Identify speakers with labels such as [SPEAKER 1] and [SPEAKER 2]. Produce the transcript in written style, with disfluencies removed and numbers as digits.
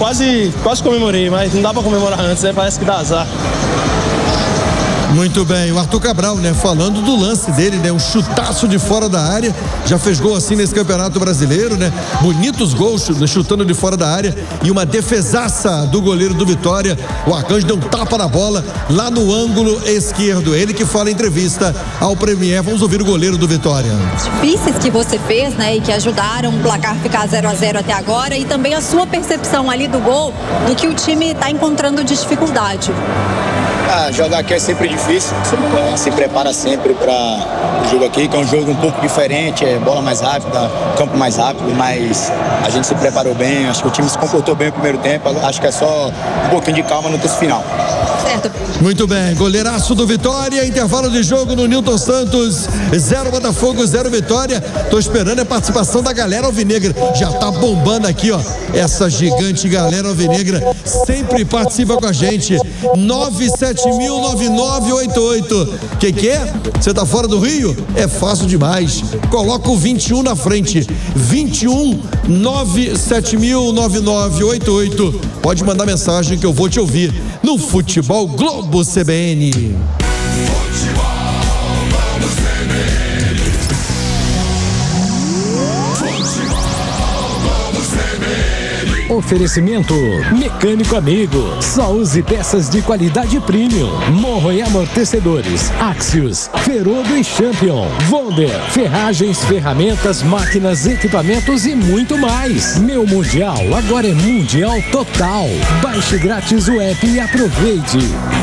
[SPEAKER 1] quase comemorei, mas não dá pra comemorar antes, né? Parece que dá azar.
[SPEAKER 2] Muito bem, o Arthur Cabral, né, falando do lance dele, né, um chutaço de fora da área, já fez gol assim nesse Campeonato Brasileiro, né, bonitos gols chutando de fora da área e uma defesaça do goleiro do Vitória. O Arcanjo deu um tapa na bola lá no ângulo esquerdo, ele que fala em entrevista ao Premier. Vamos ouvir o goleiro do Vitória.
[SPEAKER 3] Difíceis que você fez, né, e que ajudaram o placar ficar 0-0 até agora, e também a sua percepção ali do gol, do que o time está encontrando de dificuldade.
[SPEAKER 4] Jogar aqui é sempre difícil, se prepara sempre para o jogo aqui, que é um jogo um pouco diferente, é bola mais rápida, campo mais rápido, mas a gente se preparou bem, acho que o time se comportou bem no primeiro tempo, acho que é só um pouquinho de calma no texto final.
[SPEAKER 3] Certo.
[SPEAKER 2] Muito bem, goleiraço do Vitória, intervalo de jogo no Nilton Santos, 0 Botafogo, 0 Vitória. Tô esperando a participação da galera alvinegra, já tá bombando aqui, ó, essa gigante galera alvinegra, sempre participa com a gente, 970009988. Que é? Você tá fora do Rio? É fácil demais, coloca o 21 na frente, 21 970009988. Pode mandar mensagem que eu vou te ouvir no Futebol Globo CBN.
[SPEAKER 5] Oferecimento Mecânico Amigo. Só use peças de qualidade premium. Morro e amortecedores. Axios, Ferodo e Champion. Wonder, ferragens, ferramentas, máquinas, equipamentos e muito mais. Meu Mundial agora é Mundial Total. Baixe grátis o app e aproveite.